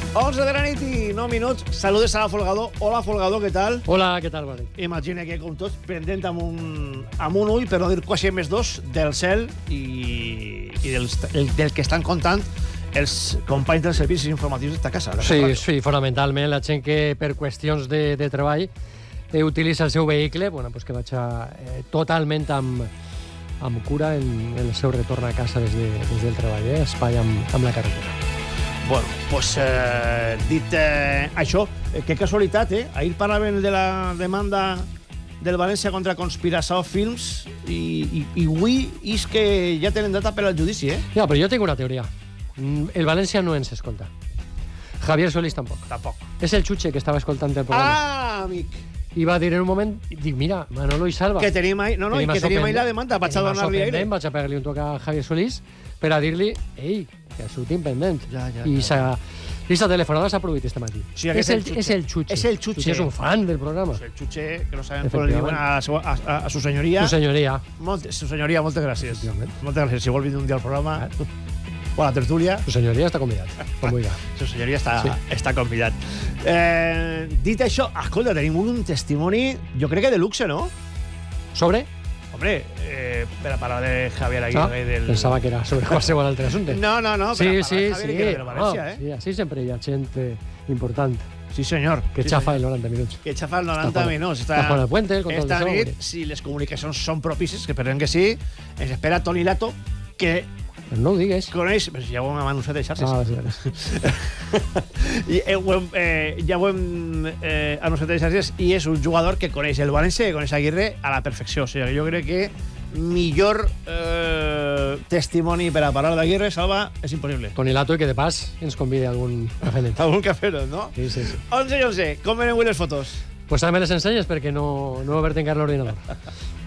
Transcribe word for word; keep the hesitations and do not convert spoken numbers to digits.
onze de la nit i nou minuts. Saludes a la Folgador. Hola, Folgador, què tal? Hola, què tal, Valent? Imagina que, com tots, pendent amb un, amb un ull, per no dir quasi més dos, del cel i, i dels, el, del que estan contant els companys dels servicis informatius d'esta casa. Sí, sí, fonamentalment, la gent que per qüestions de, de treball eh, utilitza el seu vehicle, bueno, pues que vaig eh, totalment amb, amb cura en, en el seu retorn a casa des, de, des del treball, eh? Espai amb, amb la carretera. Bueno, doncs, eh, dit eh, això, eh, que casualitat, eh? Ahir parlaven de la demanda del València contra Conspiração Films i, i, i avui és que ja tenen data per al judici, eh? Ja, però jo tinc una teoria. El València no ens escolta. Javier Solís tampoc. Tampoc. És el Xuche que estava escoltant el programa. Ah, amic! I va dir en un moment, dic, mira, Manolo i Salva. Que tenim ahí, no, no, tenim que tenim ahí la demanda, vaig a donar-li aire. Vaig a pegar-li un toc a Javier Solís per a dir-li, ei, que surtim pendent. Ja, ja, I ja. s'ha... Aquesta telefonada s'ha produït este matí. Sí, és, el, el és el Xuche. És el Xuche. Xuche és un fan del programa. El Xuche, que no sabem com li diuen a, a, a, a su senyoria. Su senyoria. Molt, su senyoria, moltes gràcies. Moltes gràcies. Si vol venir un dia al programa... O a la tertúlia. Su senyoria està convidat. Com vulgui. Su senyoria està, Sí. està convidat. Eh, dit això, escolta, tenim un testimoni, jo crec que de luxe, no? Sobre? Hombre, eh, per a parlar de Javier Ah, Aguirre del... pensava que era sobre qualsevol altre assumpte. No, no, no, per Sí, a sí, parlar de Javier sí. Aguirre del València, Oh, eh? sí, així sempre hi ha gent eh, important Sí, senyor. que sí, xafa senyor. el noranta minuts. Que xafa el noranta Està minuts. Està Juan el Puente, el control esta de so, nit, perquè- si les comunicacions són propices, que esperem que sí, ens espera Toni Lato, que Però no ho digues. coneix... Però si ja ho hem anunciat de xarxes. Ah, sí, sí. I, eh, ho hem, eh, ja ho hem eh, anunciat de xarxes i és un jugador que coneix el València i coneix Aguirre a la perfecció. O sigui, jo crec que millor eh, testimoni per a parlar d'Aguirre, Salva, és impossible. Toni Lato, i que de pas ens convide a algun cafenet. Algun cafè, no? Sí, sí, sí. onze i onze, com venen avui les fotos? Pues també les ensenyes perquè no, no he obert encara l'ordinador.